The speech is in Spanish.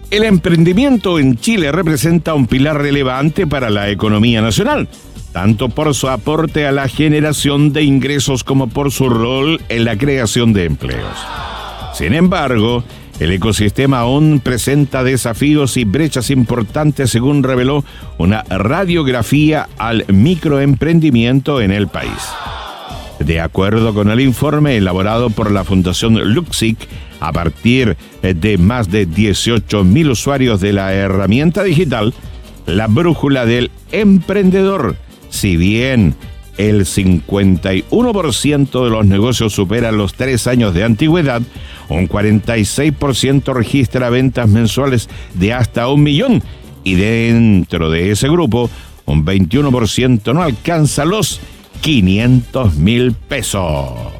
El emprendimiento en Chile representa un pilar relevante para la economía nacional, tanto por su aporte a la generación de ingresos como por su rol en la creación de empleos. Sin embargo, el ecosistema aún presenta desafíos y brechas importantes, según reveló una radiografía al microemprendimiento en el país. De acuerdo con el informe elaborado por la Fundación Luxic, a partir de más de 18.000 usuarios de la herramienta digital, la brújula del emprendedor, si bien el 51% de los negocios supera los 3 años de antigüedad, un 46% registra ventas mensuales de hasta 1 millón y dentro de ese grupo, un 21% no alcanza los 500.000 pesos.